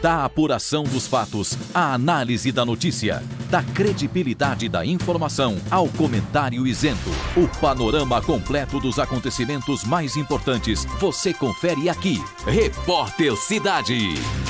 Da apuração dos fatos à análise da notícia, da credibilidade da informação ao comentário isento. O panorama completo dos acontecimentos mais importantes você confere aqui. Repórter Cidade.